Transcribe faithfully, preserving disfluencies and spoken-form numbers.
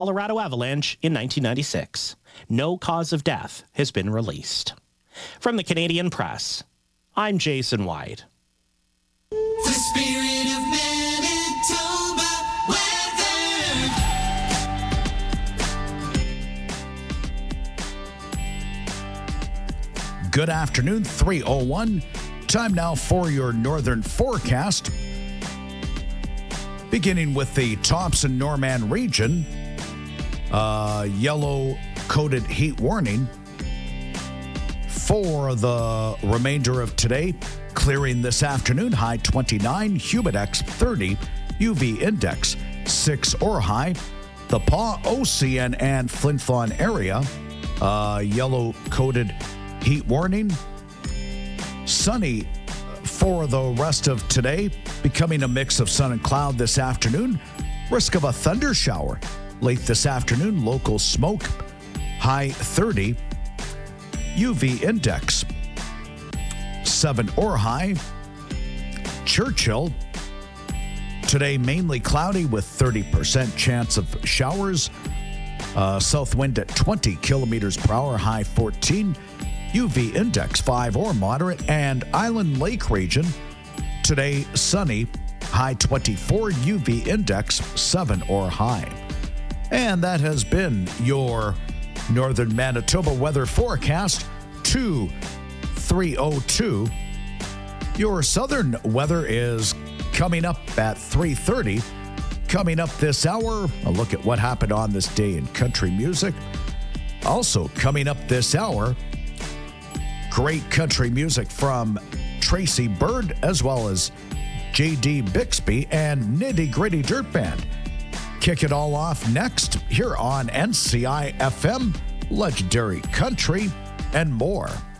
Colorado avalanche in nineteen ninety-six. No cause of death has been released. From the Canadian Press, I'm Jason White. The spirit of Manitoba weather. Good afternoon, three oh one. Time now for your northern forecast. Beginning with the Thompson-Norman region, uh, yellow coded heat warning for the remainder of today. Clearing this afternoon, high twenty-nine, humidex thirty, U V index six or high. The Paw, Ocean, and Flin Flon area, uh, yellow coded heat warning. Sunny for the rest of today, becoming a mix of sun and cloud this afternoon. Risk of a thunder shower late this afternoon. Local smoke, high thirty. U V index seven or high. Churchill, today mainly cloudy with thirty percent chance of showers. Uh, south wind at twenty kilometers per hour, high fourteen. U V index five or moderate. And Island Lake region, today sunny, high twenty-four, U V index seven or high. And that has been your Northern Manitoba weather forecast, two three oh two. Your southern weather is coming up at three thirty. Coming up this hour, a look at what happened on this day in country music. Also coming up this hour, great country music from Tracy Bird, as well as J D Bixby and Nitty Gritty Dirt Band. Kick it all off next here on N C I F M, Legendary Country, and more.